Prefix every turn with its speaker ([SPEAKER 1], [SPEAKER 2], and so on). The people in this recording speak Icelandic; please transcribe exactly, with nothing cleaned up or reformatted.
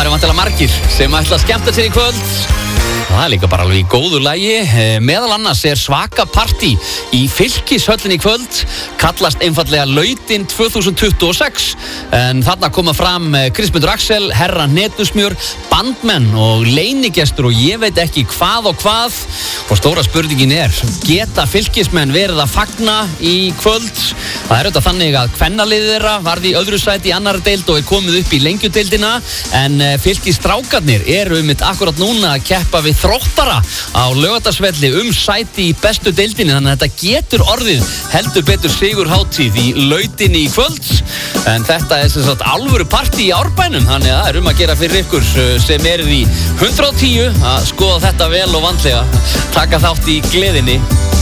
[SPEAKER 1] það eru vantilega margir sem ætla að skemmta sér í kvöld. Það er líka bara alveg í góðu lagi. Meðal annars er svaka partí í Fylkishöllinni í kvöld. Kallast einfallega Lautin tvö þúsund tuttugu og sex. En þarna koma fram Kristmundur Axel, Herra Netusmjör, bandmenn og leynigestur og ég veit ekki hvað og hvað. Og stóra spurningin er, geta fylkismenn verið að fagna í kvöld? Það er auðvitað þannig að kvennaliðið þeirra varði í öðru sæti í annarri deild og er komið upp í lengjudeildina. En fylkisstrákarnir eru um þetta akkurat núna að keppa við Þróttara á Laugardalsvelli um sæti í bestu deildinni, þannig að þetta getur orðið heldur betur sigurhátíð í Lautinni í kvöld. En þetta er sem sagt alvöru partí í Árbænum, þannig að það er um að gera fyrir ykkur sem eru í hundrað og tíu að skoða þetta vel og vandlega, taka þátt í gleðinni.